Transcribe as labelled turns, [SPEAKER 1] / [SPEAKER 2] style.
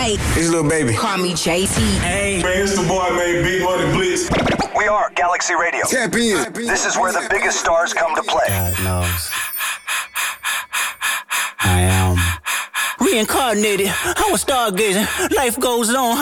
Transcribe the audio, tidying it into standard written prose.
[SPEAKER 1] Hey,
[SPEAKER 2] It's Lil Baby.
[SPEAKER 1] call me JT.
[SPEAKER 3] Hey, man, it's the boy, man, Big Money Blitz.
[SPEAKER 4] We are Galaxy Radio.
[SPEAKER 2] Tap in.
[SPEAKER 4] This is where the biggest stars come to play.
[SPEAKER 5] God knows. I am reincarnated. I was stargazing. Life goes on.